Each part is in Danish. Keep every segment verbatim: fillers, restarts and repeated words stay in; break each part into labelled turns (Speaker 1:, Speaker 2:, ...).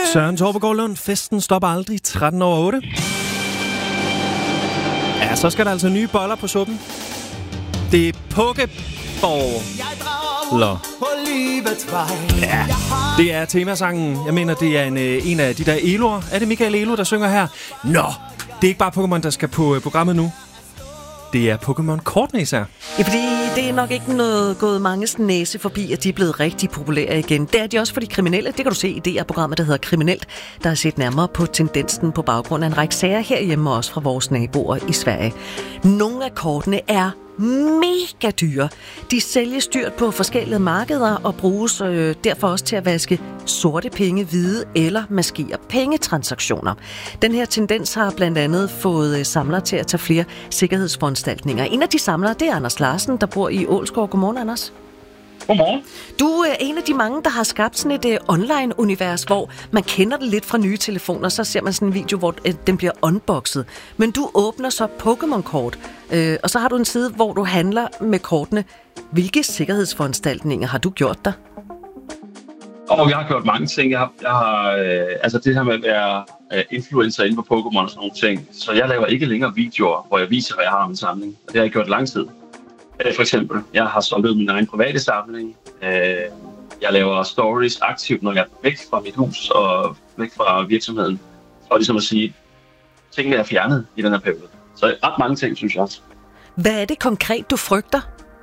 Speaker 1: Søren Torpegaard Lund, festen stopper aldrig, tretten over otte. Ja, så skal der altså nye boller på suppen. Det er Pokeball. Ja, det er temasangen. Jeg mener, det er en, en af de der Eloer. Er det Michael Elo, der synger her? Nå, det er ikke bare Pokémon, der skal på programmet nu. Det er Pokémon Kortene især.
Speaker 2: Ja, fordi det er nok ikke noget gået manges næse forbi, at de er blevet rigtig populære igen. Det er de også for de kriminelle. Det kan du se i det her programmet, der hedder Kriminelt, der har set nærmere på tendensen på baggrund af en række sager herhjemme, også fra vores naboer i Sverige. Nogle af kortene er mega dyre. De sælges dyrt på forskellige markeder og bruges øh, derfor også til at vaske sorte penge hvide eller maskere pengetransaktioner. Den her tendens har blandt andet fået samlere til at tage flere sikkerhedsforanstaltninger. En af de samlere, det er Anders Larsen, der bor i Ålsgård. Godmorgen, Anders.
Speaker 3: Godmorgen.
Speaker 2: Du er en af de mange, der har skabt sådan et uh, online-univers, hvor man kender det lidt fra nye telefoner, så ser man sådan en video, hvor uh, den bliver unboxet. Men du åbner så Pokémon-kort, uh, og så har du en side, hvor du handler med kortene. Hvilke sikkerhedsforanstaltninger har du gjort der?
Speaker 3: Og jeg har gjort mange ting. Jeg har, jeg har øh, altså det her med at være øh, influencer inde på Pokémon og sådan nogle ting. Så jeg laver ikke længere videoer, hvor jeg viser, hvad jeg har om en samling. Og det har jeg gjort lang tid. For eksempel, jeg har solgt min egen private samling. Jeg laver stories aktivt, når jeg er væk fra mit hus og væk fra virksomheden. Og ligesom at sige, tingene er fjernet i den her periode. Så ret mange ting, synes jeg også.
Speaker 2: Hvad er det konkret, du frygter?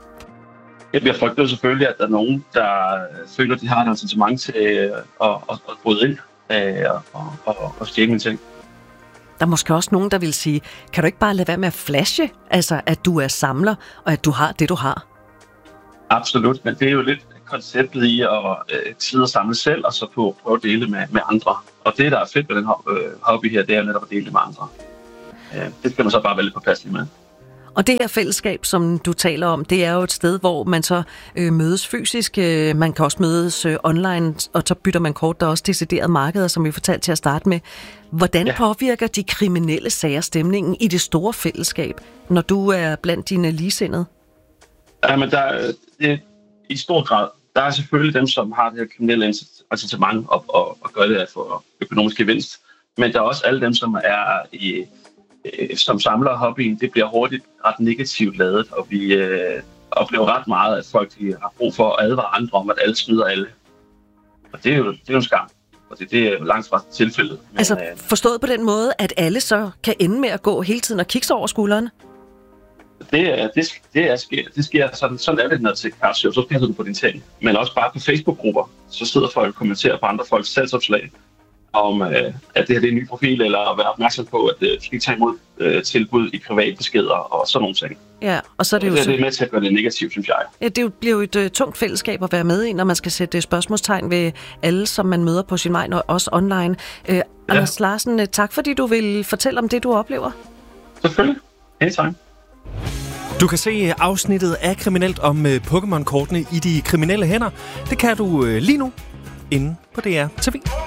Speaker 3: Jeg frygter jo selvfølgelig, at der er nogen, der føler, at de har et incitament til at, at, at bryde ind og, og, og stjæle mine ting.
Speaker 2: Der er måske også nogen, der vil sige, kan du ikke bare lade være med at flashe, altså at du er samler, og at du har det, du har?
Speaker 3: Absolut, men det er jo lidt konceptet i at øh, sidde og samle selv, og så på, prøve at dele med, med andre. Og det, der er fedt med den hobby her, det er netop at dele med andre. Øh, det skal man så bare være lidt påpasselig med.
Speaker 2: Og det her fællesskab, som du taler om, det er jo et sted, hvor man så øh, mødes fysisk. Øh, man kan også mødes øh, online, og så bytter man kort. Der er også deciderede markeder, som vi fortalte til at starte med. Hvordan ja. påvirker de kriminelle sager stemningen i det store fællesskab, når du er blandt dine ligesindede?
Speaker 3: Jamen, der, det, i stor grad, der er selvfølgelig dem, som har det her kriminelle incitament og, og, og gør det for økonomisk gevinst. Men der er også alle dem, som er i... som samler hobbyen, det bliver hurtigt ret negativt ladet, og vi øh, oplever ret meget, at folk de har brug for at advare andre om, at alle snyder alle. Og det er jo, det er jo en skam, og det, det er jo langt fra tilfældet. Men,
Speaker 2: altså
Speaker 3: øh,
Speaker 2: forstået på den måde, at alle så kan ende med at gå hele tiden og kigge sig over skuldrene?
Speaker 3: Det, er, det, det, er, sker, det sker sådan, sådan er det, når til Casio, så passer du på dine ting. Men også bare på Facebook-grupper, så sidder folk og kommenterer på andre folks salgsopslag, om øh, at det her det er en ny profil, eller at være opmærksom på, at øh, de skal tage imod øh, tilbud i private beskeder og sådan nogle ting.
Speaker 2: Ja, og så er det jo
Speaker 3: det,
Speaker 2: så...
Speaker 3: det er med til at gøre det negativt, synes jeg.
Speaker 2: Ja, det bliver jo et uh, tungt fællesskab at være med i, når man skal sætte spørgsmålstegn ved alle, som man møder på sin vej, og også online. Uh, ja. Anders Larsen, uh, tak fordi du vil fortælle om det, du oplever.
Speaker 3: Selvfølgelig. Anytime.
Speaker 1: Du kan se afsnittet af Kriminelt om uh, Pokémon-kortene i de kriminelle hænder. Det kan du uh, lige nu inde på D R T V.